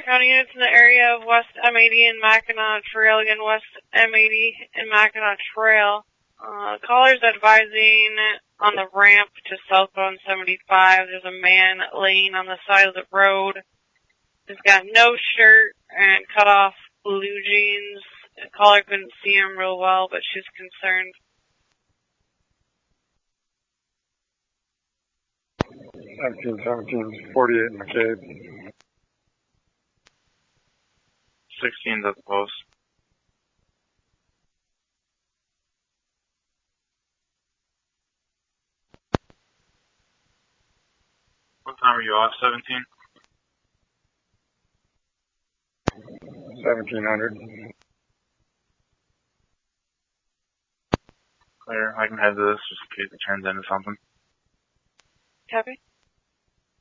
County units in the area of West M80 and Mackinac Trail. Again, West M80 and Mackinac Trail. Callers advising on the ramp to southbound 75. There's a man laying on the side of the road. He's got no shirt and cut off blue jeans. The caller couldn't see him real well, but she's concerned. 1717, 48 McCabe. 16's at the post. What time are you off, 17? 1700. Clear. I can head to this just in case it turns into something. Copy.